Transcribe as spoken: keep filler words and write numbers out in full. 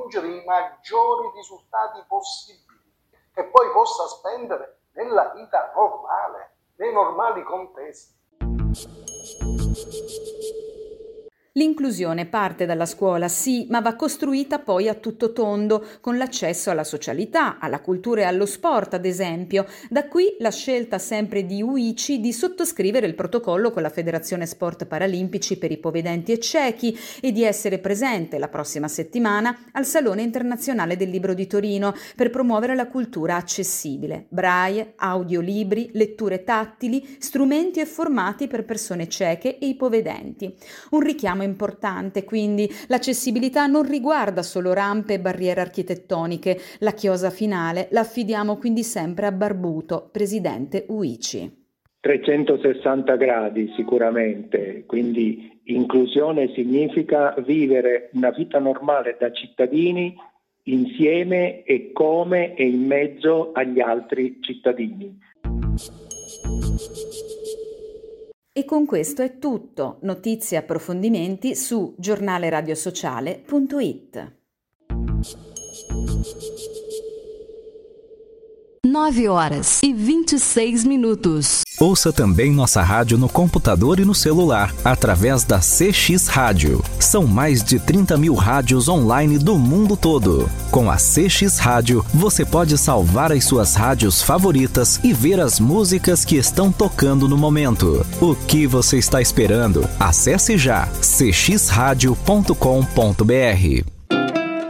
raggiungere i maggiori risultati possibili, che poi possa spendere nella vita normale, nei normali contesti. L'inclusione parte dalla scuola, sì, ma va costruita poi a tutto tondo, con l'accesso alla socialità, alla cultura e allo sport, ad esempio. Da qui la scelta sempre di U I C I di sottoscrivere il protocollo con la Federazione Sport Paralimpici per ipovedenti e ciechi e di essere presente la prossima settimana al Salone Internazionale del Libro di Torino per promuovere la cultura accessibile, braille, audiolibri, letture tattili, strumenti e formati per persone cieche e ipovedenti. Un richiamo importante, quindi l'accessibilità non riguarda solo rampe e barriere architettoniche. La chiosa finale la affidiamo quindi sempre a Barbuto, presidente U I C I. trecentosessanta gradi sicuramente, quindi inclusione significa vivere una vita normale da cittadini insieme e come e in mezzo agli altri cittadini. E con questo è tutto. Notizie e approfondimenti su giornaleradiosociale punto it. nove horas e vinte e seis minutos. Ouça também nossa rádio no computador e no celular, através da C X Rádio. São mais de trinta mil rádios online do mundo todo. Com a C X Rádio, você pode salvar as suas rádios favoritas e ver as músicas que estão tocando no momento. O que você está esperando? Acesse já c x radio ponto com ponto b r.